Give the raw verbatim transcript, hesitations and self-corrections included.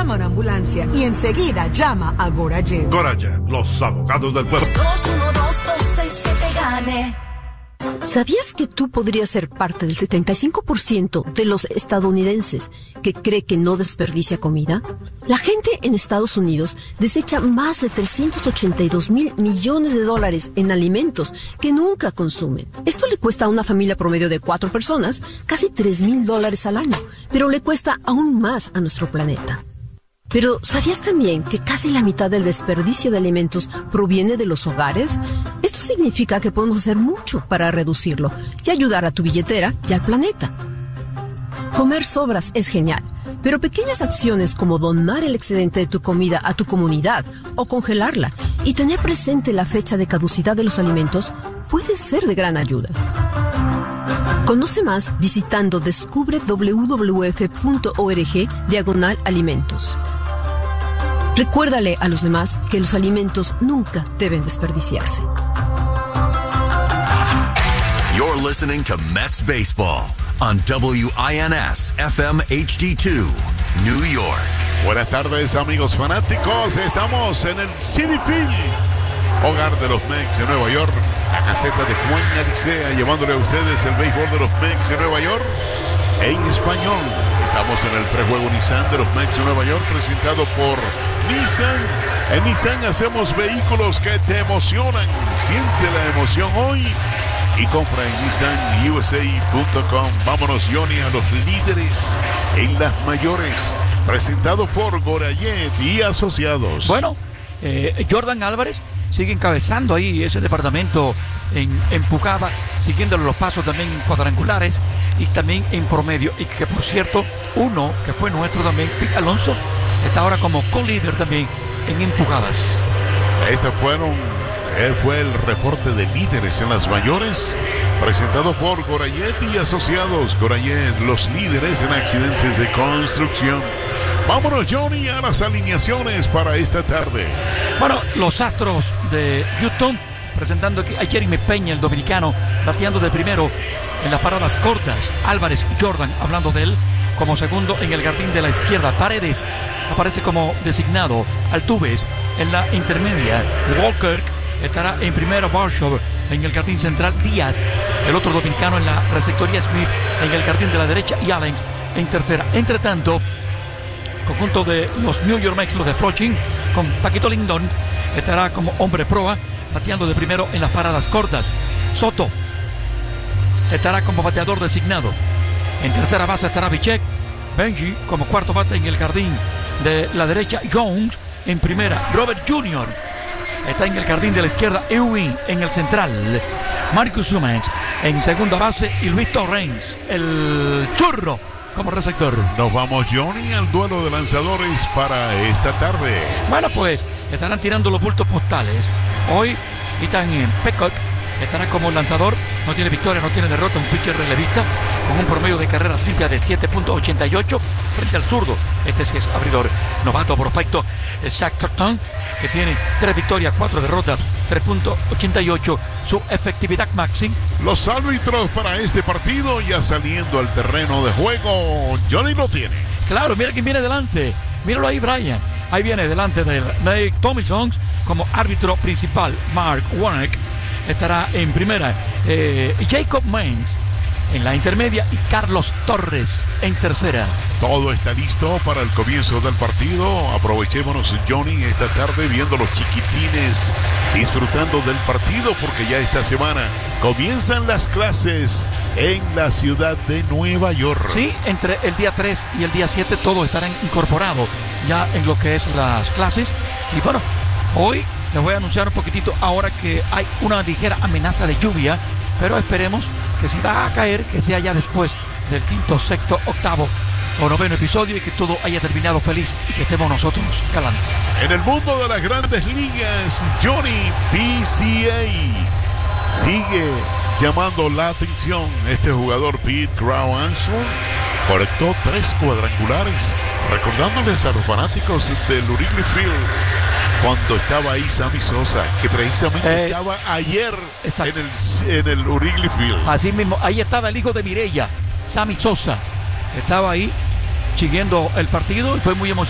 llama a una ambulancia y enseguida llama a Gorayet. Gorayet, los abogados del pueblo. dos uno dos dos seis siete gane. ¿Sabías que tú podrías ser parte del setenta y cinco por ciento de los estadounidenses que cree que no desperdicia comida? La gente en Estados Unidos desecha más de trescientos ochenta y dos mil millones de dólares en alimentos que nunca consumen. Esto le cuesta a una familia promedio de cuatro personas casi tres mil dólares al año, pero le cuesta aún más a nuestro planeta. Pero, ¿sabías también que casi la mitad del desperdicio de alimentos proviene de los hogares? Esto significa que podemos hacer mucho para reducirlo y ayudar a tu billetera y al planeta. Comer sobras es genial, pero pequeñas acciones como donar el excedente de tu comida a tu comunidad o congelarla y tener presente la fecha de caducidad de los alimentos puede ser de gran ayuda. Conoce más visitando descubre w w f punto org diagonal alimentos. Recuérdale a los demás que los alimentos nunca deben desperdiciarse. You're listening to Mets Baseball on W I N S F M H D two, New York. Buenas tardes, amigos fanáticos. Estamos en el Citi Field, hogar de los Mets de Nueva York. La caseta de Juan Alicea, llevándole a ustedes el béisbol de los Mets de Nueva York en español. Estamos en el prejuego Nissan de los Mets de Nueva York, presentado por Nissan. En Nissan hacemos vehículos que te emocionan. Siente la emoción hoy y compra en Nissan U S A punto com. Vámonos, Johnny, a los líderes en las mayores, presentado por Gorayet y Asociados. Bueno, eh, Jordan Álvarez sigue encabezando ahí ese departamento en empujada, siguiéndole los pasos también en cuadrangulares y también en promedio. Y que, por cierto, uno que fue nuestro también, Pete Alonso, está ahora como co-líder también en empujadas. Estos fueron, él fue el reporte de líderes en las mayores, presentado por Gorayet y Asociados. Gorayet, los líderes en accidentes de construcción. Vámonos, Johnny, a las alineaciones para esta tarde. Bueno, los Astros de Houston presentando aquí a Jeremy Peña, el dominicano, bateando de primero en las paradas cortas. Álvarez, Jordan, hablando de él, como segundo en el jardín de la izquierda. Paredes aparece como designado. Altuves en la intermedia. Walker estará en primero. Barshaw en el jardín central. Díaz, el otro dominicano, en la receptoría. Smith en el jardín de la derecha y Allen en tercera. Entre tanto, conjunto de los New York Mets, los de Flushing, con Paquito Lindon, estará como hombre proa, bateando de primero en las paradas cortas. Soto estará como bateador designado. En tercera base estará Bichek. Benji como cuarto bate en el jardín de la derecha. Jones en primera. Robert junior está en el jardín de la izquierda. Ewing en el central. Marcus Stroman en segunda base. Y Luis Torrens, el churro, como receptor. Nos vamos, Johnny, al duelo de lanzadores para esta tarde. Bueno, pues estarán tirando los bultos postales. Hoy Ethan Pecott estará como lanzador. No tiene victoria, no tiene derrota. Un pitcher relevista con un promedio de carreras limpias de siete punto ochenta y ocho frente al zurdo. Este sí es abridor. Novato prospecto, Zach Turton, que tiene tres victorias, cuatro derrotas, tres punto ochenta y ocho su efectividad máxima. Los árbitros para este partido ya saliendo al terreno de juego. Johnny lo tiene. Claro, mira quién viene delante. Míralo ahí, Brian. Ahí viene delante de Nate Tomlinson como árbitro principal. Mark Warner estará en primera. Eh, Jacob Maines en la intermedia y Carlos Torres en tercera. Todo está listo para el comienzo del partido. Aprovechémonos, Johnny, esta tarde viendo los chiquitines disfrutando del partido, porque ya esta semana comienzan las clases en la ciudad de Nueva York. Sí, entre el día tres y el día siete todos estarán incorporados ya en lo que es las clases. Y bueno, hoy les voy a anunciar un poquitito ahora que hay una ligera amenaza de lluvia, pero esperemos que si va a caer, que sea ya después del quinto, sexto, octavo o noveno episodio y que todo haya terminado feliz y que estemos nosotros calando. En el mundo de las grandes ligas, Johnny, P C A sigue llamando la atención. Este jugador, Pete Crow Anson, conectó tres cuadrangulares, recordándoles a los fanáticos del Wrigley Field cuando estaba ahí Sammy Sosa, que precisamente eh, estaba ayer en el, en el Wrigley Field. Así mismo, ahí estaba el hijo de Mireya, Sammy Sosa, estaba ahí siguiendo el partido y fue muy emocionante.